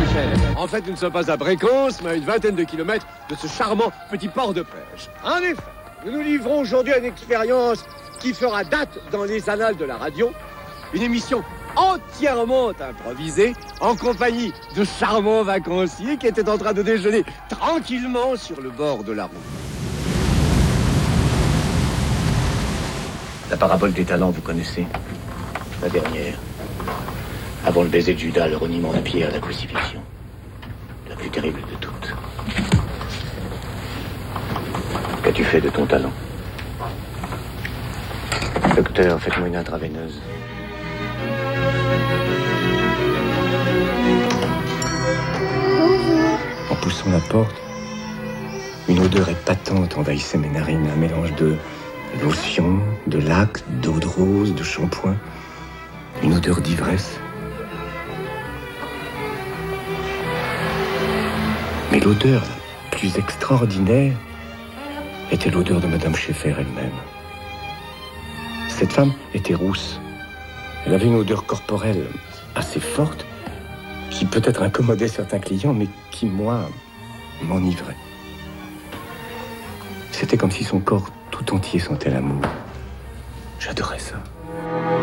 chère. En fait, nous ne sommes pas à Brécance, mais à une vingtaine de kilomètres de ce charmant petit port de pêche. En effet, nous nous livrons aujourd'hui à une expérience qui fera date dans les annales de la radio. Une émission entièrement improvisée, en compagnie de charmants vacanciers qui étaient en train de déjeuner tranquillement sur le bord de la route. La parabole des talents, vous connaissez? La dernière. Avant le baiser de Judas, le reniement de Pierre, la crucifixion. La plus terrible de toutes. Qu'as-tu fait de ton talent? Docteur, faites-moi une intraveineuse. En poussant la porte, une odeur épatante envahissait mes narines, un mélange de lotion, de lac, d'eau de rose, de shampoing, une odeur d'ivresse. Mais l'odeur la plus extraordinaire était l'odeur de Madame Schaeffer elle-même. Cette femme était rousse. Elle avait une odeur corporelle assez forte, qui peut-être incommodait certains clients, mais qui, moi, m'enivrait. C'était comme si son corps tout entier sentait l'amour. J'adorais ça.